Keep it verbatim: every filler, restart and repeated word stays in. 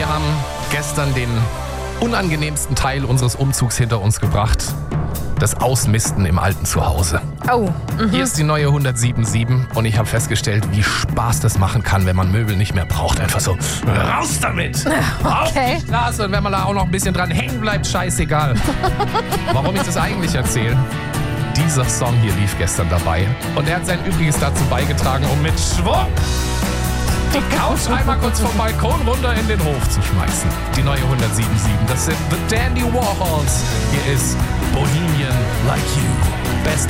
Wir haben gestern den unangenehmsten Teil unseres Umzugs hinter uns gebracht. Das Ausmisten im alten Zuhause. Oh. Mhm. Hier ist die neue hundertsiebenundsiebzig und ich habe festgestellt, wie Spaß das machen kann, wenn man Möbel nicht mehr braucht. Einfach so, raus damit! Auf Okay. die Straße, und wenn man da auch noch ein bisschen dran hängen bleibt, scheißegal. Warum ich das eigentlich erzähle? Dieser Song hier lief gestern dabei und er hat sein Übriges dazu beigetragen, um mit Schwung die Couch einmal kurz vom Balkon runter in den Hof zu schmeißen. Die neue hundertsiebenundsiebzig, das sind The Dandy Warhols. Hier ist Bohemian Like You. Best